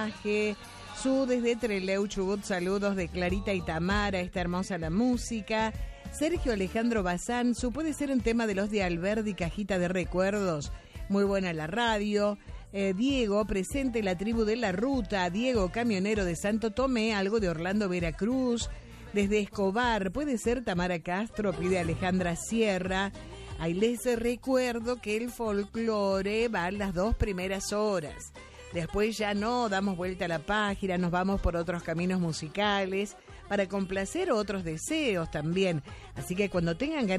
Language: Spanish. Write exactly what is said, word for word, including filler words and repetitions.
mensaje. Su desde Trelew, Chubut, saludos de Clarita y Tamara, está hermosa la música. Sergio Alejandro Bazán, su puede ser un tema de los de Alberdi, Cajita de Recuerdos, muy buena la radio. Eh, Diego, presente la tribu de la ruta. Diego, camionero de Santo Tomé, algo de Orlando, Veracruz. Desde Escobar, puede ser Tamara Castro, pide Alejandra Sierra. Ahí les recuerdo que el folclore va en las dos primeras horas. Después ya no, damos vuelta a la página, nos vamos por otros caminos musicales para complacer otros deseos también. Así que cuando tengan ganas